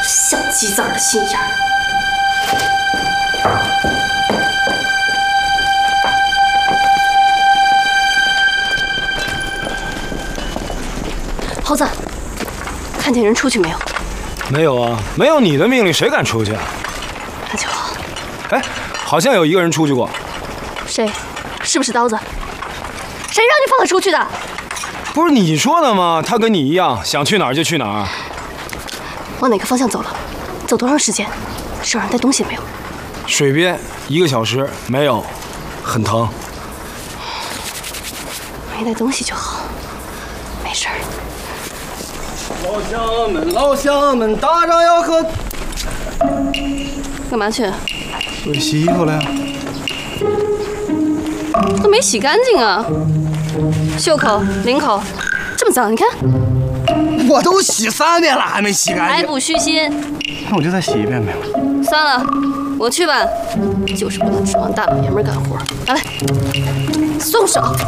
小鸡子儿的心眼儿。猴子，看见人出去没有？ 没有啊，没有你的命令，谁敢出去啊？ 那就好。 哎，好像有一个人出去过。 谁？是不是刀子？谁让你放他出去的？ 不是你说的吗？他跟你一样，想去哪儿就去哪儿。 往哪个方向走了？走多长时间？手上带东西没有？ 水边1个小时，没有，很疼。 没带东西就好，没事儿。 老乡们，老乡们，打仗要喝。 干嘛去？ 我洗衣服了呀。 都没洗干净啊！袖口、领口这么脏，你看。 我都洗3遍了，还没洗干净。 还不虚心。 那我就再洗1遍呗。 算了，我去吧。就是不能指望大老爷们干活。来，松手。